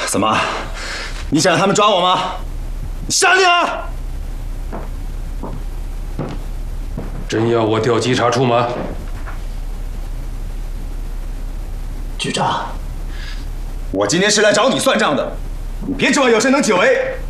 怎么？你想让他们抓我吗？你善良啊！ 真要我调稽查处吗？ 局长，我今天是来找你算账的，你别指望有谁能解围。